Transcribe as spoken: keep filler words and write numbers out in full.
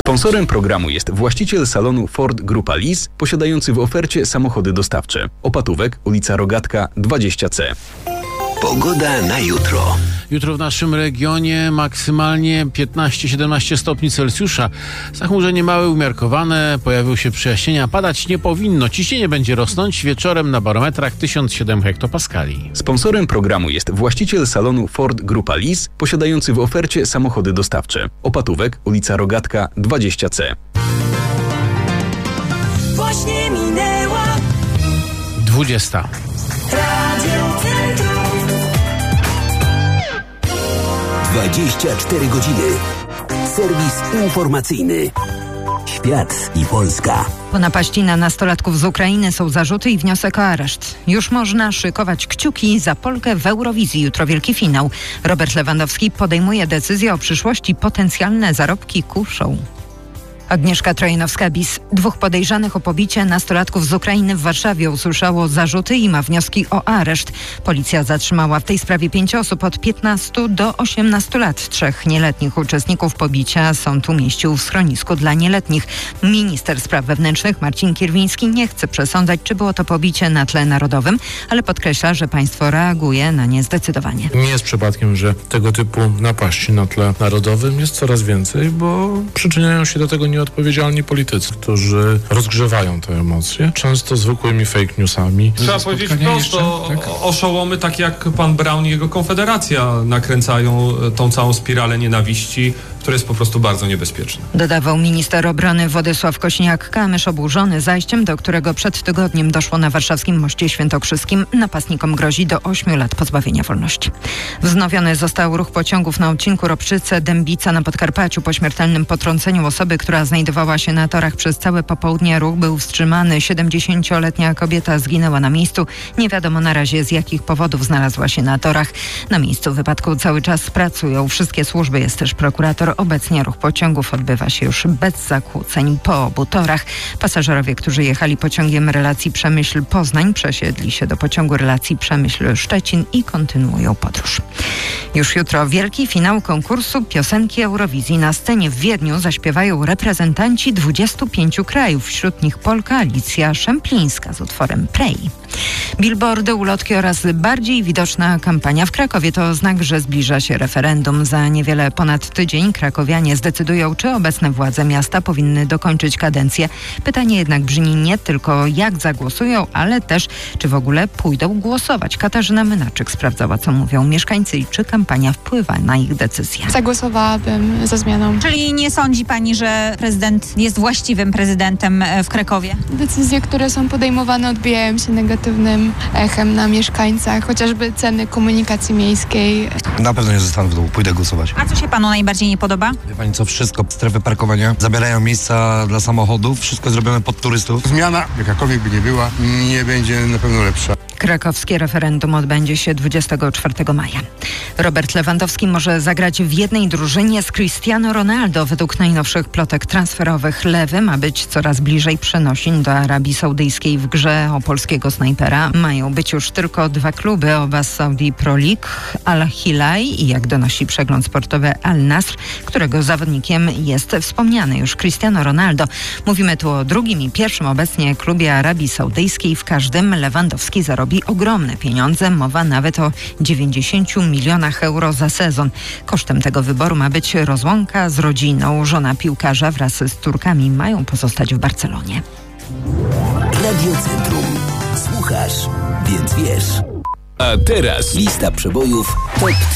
Sponsorem programu jest właściciel salonu Ford Grupa Lis, posiadający w ofercie samochody dostawcze. Opatówek, ulica Rogatka dwadzieścia C. Pogoda na jutro. Jutro w naszym regionie maksymalnie piętnaście siedemnaście stopni Celsjusza. Zachmurzenie małe, umiarkowane, pojawią się przejaśnienia, padać nie powinno. Ciśnienie będzie rosnąć, wieczorem na barometrach tysiąc siedem hektopaskali. Sponsorem programu jest właściciel salonu Ford Grupa Lis, posiadający w ofercie samochody dostawcze. Opatówek, ulica Rogatka dwadzieścia C. Właśnie minęła dwudziesta. Radio Centrum. dwadzieścia cztery godziny. Serwis informacyjny. Świat i Polska. Po napaści na nastolatków z Ukrainy są zarzuty i wniosek o areszt. Już można szykować kciuki za Polkę w Eurowizji. Jutro wielki finał. Robert Lewandowski podejmuje decyzję o przyszłości. Potencjalne zarobki kuszą. Agnieszka Trojanowska-Bis. Dwóch podejrzanych o pobicie nastolatków z Ukrainy w Warszawie usłyszało zarzuty i ma wnioski o areszt. Policja zatrzymała w tej sprawie pięć osób od piętnastu do osiemnastu lat. Trzech nieletnich uczestników pobicia sąd umieścił w schronisku dla nieletnich. Minister spraw wewnętrznych Marcin Kierwiński nie chce przesądzać, czy było to pobicie na tle narodowym, ale podkreśla, że państwo reaguje na nie zdecydowanie. Nie jest przypadkiem, że tego typu napaści na tle narodowym jest coraz więcej, bo przyczyniają się do tego nieodpowiedzialni politycy, którzy rozgrzewają te emocje, często zwykłymi fake newsami. Trzeba powiedzieć wprost, o, tak? oszołomy tak jak pan Braun i jego Konfederacja nakręcają tą całą spiralę nienawiści, która jest po prostu bardzo niebezpieczna. Dodawał minister obrony Władysław Kośniak-Kamysz, oburzony zajściem, do którego przed tygodniem doszło na warszawskim Moście Świętokrzyskim. Napastnikom grozi do ośmiu lat pozbawienia wolności. Wznowiony został ruch pociągów na odcinku Ropczyce-Dębica na Podkarpaciu. Po śmiertelnym potrąceniu osoby, która znajdowała się na torach przez całe popołudnie, ruch był wstrzymany. siedemdziesięcioletnia kobieta zginęła na miejscu. Nie wiadomo na razie, z jakich powodów znalazła się na torach. Na miejscu wypadku cały czas pracują wszystkie służby, jest też prokurator. Obecnie ruch pociągów odbywa się już bez zakłóceń po obu torach. Pasażerowie, którzy jechali pociągiem relacji Przemyśl-Poznań, przesiedli się do pociągu relacji Przemyśl-Szczecin i kontynuują podróż. Już jutro wielki finał konkursu piosenki Eurowizji. Na scenie w Wiedniu zaśpiewają reprezentanci dwudziestu pięciu krajów. Wśród nich Polka Alicja Szemplińska z utworem Pray. Billboardy, ulotki oraz bardziej widoczna kampania w Krakowie to znak, że zbliża się referendum. Za niewiele ponad tydzień krakowianie zdecydują, czy obecne władze miasta powinny dokończyć kadencję. Pytanie jednak brzmi nie tylko, jak zagłosują, ale też, czy w ogóle pójdą głosować. Katarzyna Mynaczyk sprawdzała, co mówią mieszkańcy i czy kampania wpływa na ich decyzję. Zagłosowałabym za zmianą. Czyli nie sądzi pani, że prezydent jest właściwym prezydentem w Krakowie? Decyzje, które są podejmowane, odbijają się negatywnym echem na mieszkańcach, chociażby ceny komunikacji miejskiej. Na pewno nie zostanę w domu, pójdę głosować. A co się panu najbardziej nie podoba? Wie pani co, wszystko, strefy parkowania, zabierają miejsca dla samochodów, wszystko zrobione pod turystów. Zmiana, jakakolwiek by nie była, nie będzie na pewno lepsza. Krakowskie referendum odbędzie się dwudziestego czwartego maja. Robert Lewandowski może zagrać w jednej drużynie z Cristiano Ronaldo. Według najnowszych plotek transferowych Lewy ma być coraz bliżej przenosin do Arabii Saudyjskiej. W grze o polskiego snajpera mają być już tylko dwa kluby, oba z Saudi Pro League, Al Hilal i, jak donosi przegląd sportowy, Al Nasr, którego zawodnikiem jest wspomniany już Cristiano Ronaldo. Mówimy tu o drugim i pierwszym obecnie klubie Arabii Saudyjskiej. W każdym Lewandowski zarobi ogromne pieniądze. Mowa nawet o dziewięćdziesięciu milionach euro za sezon. Kosztem tego wyboru ma być rozłąka z rodziną. Żona piłkarza wraz z córkami mają pozostać w Barcelonie. Radio Centrum. Słuchasz, więc wiesz. A teraz lista przebojów top